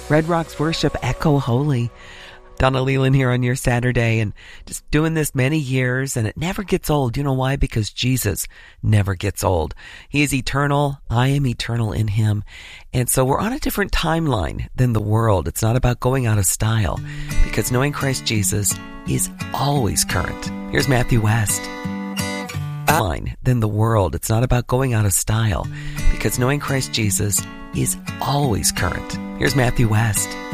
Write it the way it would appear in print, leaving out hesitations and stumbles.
Red Rocks Worship Echo Holy. Donna Leland here on your Saturday, and just doing this many years, and it never gets old. You know why? Because Jesus never gets old. He is eternal. I am eternal in him. And so we're on a different timeline than the world. It's not about going out of style, because knowing Christ Jesus is always current. Here's Matthew West. Than the world. It's not about going out of style, because knowing Christ Jesus is always current. Here's Matthew West.